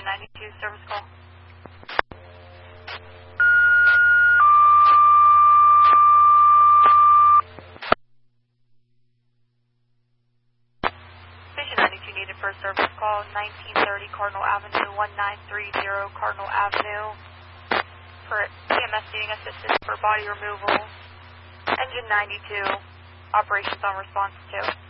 92 service call. Station 92 needed for a service call, 1930 Cardinal Avenue, 1930 Cardinal Avenue, for EMS needing assistance for body removal. Engine 92, operations on response 2.